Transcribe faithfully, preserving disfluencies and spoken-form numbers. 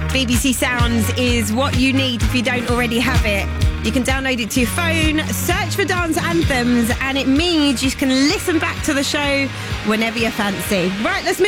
B B C Sounds is what you need if you don't already have it. You can download it to your phone, search for Dance Anthems, and it means you can listen back to the show whenever you fancy. Right, let's move